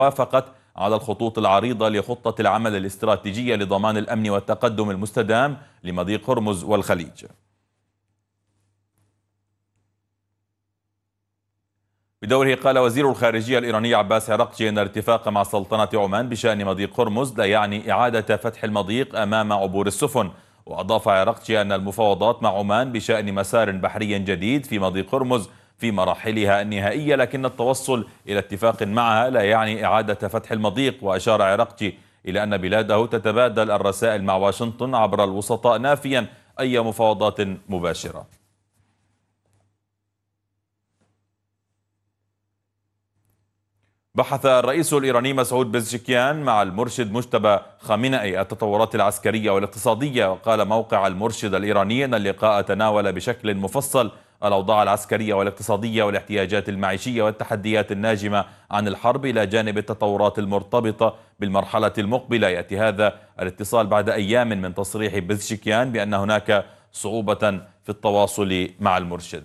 وافقت على الخطوط العريضة لخطة العمل الاستراتيجية لضمان الأمن والتقدم المستدام لمضيق هرمز والخليج. بدوره قال وزير الخارجية الإيراني عباس عراقجي أن الاتفاق مع سلطنة عمان بشأن مضيق هرمز لا يعني إعادة فتح المضيق أمام عبور السفن. وأضاف عراقجي أن المفاوضات مع عمان بشأن مسار بحري جديد في مضيق هرمز في مراحلها النهائية، لكن التوصل إلى اتفاق معها لا يعني إعادة فتح المضيق. وأشار عراقجي إلى أن بلاده تتبادل الرسائل مع واشنطن عبر الوسطاء، نافيا أي مفاوضات مباشرة. بحث الرئيس الإيراني مسعود بزشكيان مع المرشد مجتبى خامنئي التطورات العسكرية والاقتصادية. وقال موقع المرشد الإيراني أن اللقاء تناول بشكل مفصل الأوضاع العسكرية والاقتصادية والاحتياجات المعيشية والتحديات الناجمة عن الحرب، إلى جانب التطورات المرتبطة بالمرحلة المقبلة. يأتي هذا الاتصال بعد أيام من تصريح بزشكيان بأن هناك صعوبة في التواصل مع المرشد.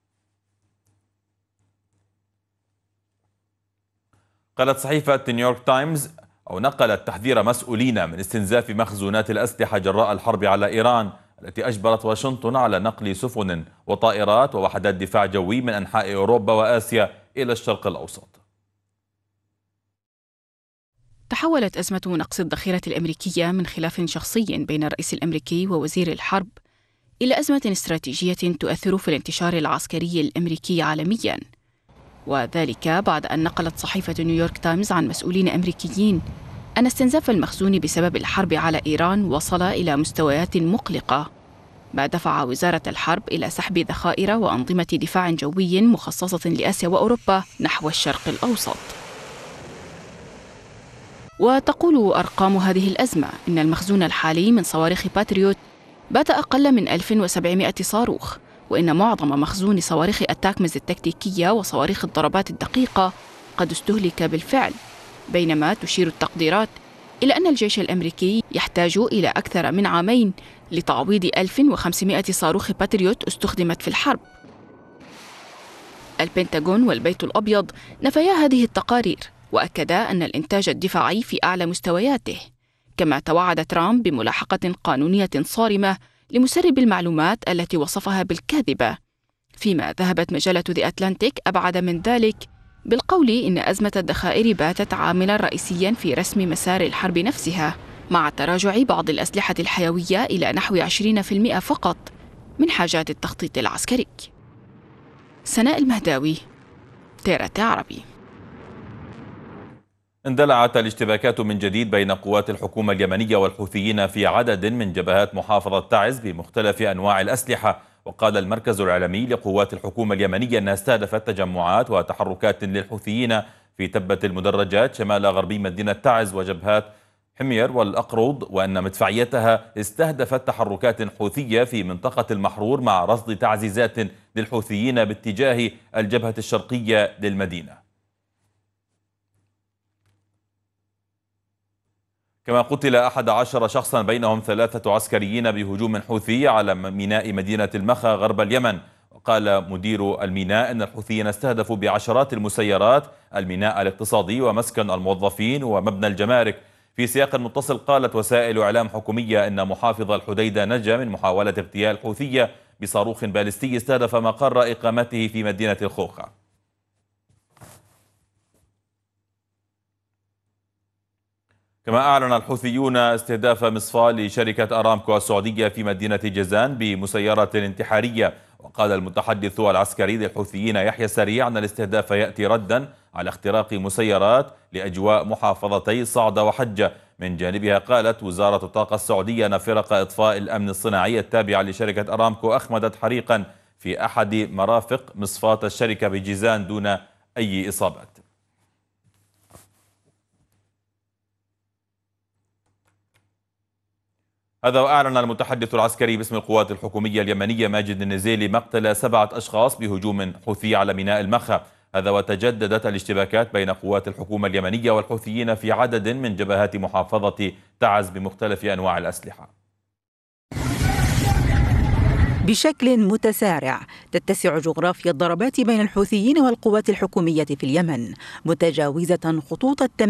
قالت صحيفة نيويورك تايمز نقلت تحذير مسؤولين من استنزاف مخزونات الأسلحة جراء الحرب على إيران التي أجبرت واشنطن على نقل سفن وطائرات ووحدات دفاع جوي من أنحاء أوروبا وآسيا إلى الشرق الأوسط. تحولت أزمة نقص الذخيرة الأمريكية من خلاف شخصي بين الرئيس الأمريكي ووزير الحرب إلى أزمة استراتيجية تؤثر في الانتشار العسكري الأمريكي عالمياً، وذلك بعد أن نقلت صحيفة نيويورك تايمز عن مسؤولين أمريكيين أن استنزاف المخزون بسبب الحرب على إيران وصل إلى مستويات مقلقة، ما دفع وزارة الحرب إلى سحب ذخائر وأنظمة دفاع جوي مخصصة لآسيا وأوروبا نحو الشرق الأوسط. وتقول أرقام هذه الأزمة إن المخزون الحالي من صواريخ باتريوت بات أقل من 1700 صاروخ، وإن معظم مخزون صواريخ التاكمز التكتيكية وصواريخ الضربات الدقيقة قد استهلك بالفعل، بينما تشير التقديرات إلى أن الجيش الأمريكي يحتاج إلى أكثر من عامين لتعويض 1500 صاروخ باتريوت استخدمت في الحرب. البنتاغون والبيت الأبيض نفيا هذه التقارير وأكدا أن الإنتاج الدفاعي في أعلى مستوياته، كما توعد ترامب بملاحقة قانونية صارمة لمسرب المعلومات التي وصفها بالكاذبة، فيما ذهبت مجلة The Atlantic أبعد من ذلك بالقول إن أزمة الذخائر باتت عاملاً رئيسياً في رسم مسار الحرب نفسها، مع تراجع بعض الأسلحة الحيوية إلى نحو 20% فقط من حاجات التخطيط العسكري. سناء المهداوي، تيرة عربي. اندلعت الاشتباكات من جديد بين قوات الحكومة اليمنية والحوثيين في عدد من جبهات محافظة تعز بمختلف أنواع الأسلحة. وقال المركز الإعلامي لقوات الحكومة اليمنية أنها استهدفت تجمعات وتحركات للحوثيين في تبة المدرجات شمال غربي مدينة تعز وجبهات حمير والأقرض، وأن مدفعيتها استهدفت تحركات حوثية في منطقة المحرور مع رصد تعزيزات للحوثيين باتجاه الجبهة الشرقية للمدينة. كما قتل 11 شخصا بينهم 3 عسكريين بهجوم حوثي على ميناء مدينة المخا غرب اليمن. وقال مدير الميناء أن الحوثيين استهدفوا بعشرات المسيرات الميناء الاقتصادي ومسكن الموظفين ومبنى الجمارك. في سياق متصل قالت وسائل إعلام حكومية أن محافظ الحديدة نجا من محاولة اغتيال حوثية بصاروخ باليستي استهدف مقر إقامته في مدينة الخوخة. كما أعلن الحوثيون استهداف مصفاة لشركة أرامكو السعودية في مدينة جازان بمسيرة انتحارية. وقال المتحدث العسكري للحوثيين يحيى السريع أن الاستهداف يأتي ردا على اختراق مسيرات لأجواء محافظتي صعدة وحجة. من جانبها قالت وزارة الطاقة السعودية أن فرق إطفاء الأمن الصناعي التابعة لشركة أرامكو أخمدت حريقا في أحد مرافق مصفاة الشركة بجيزان دون أي إصابات. هذا وأعلن المتحدث العسكري باسم القوات الحكومية اليمنية ماجد النزيلي مقتل 7 أشخاص بهجوم حوثي على ميناء المخا. هذا وتجددت الاشتباكات بين قوات الحكومة اليمنية والحوثيين في عدد من جبهات محافظة تعز بمختلف أنواع الأسلحة. بشكل متسارع تتسع جغرافيا الضربات بين الحوثيين والقوات الحكومية في اليمن، متجاوزة خطوط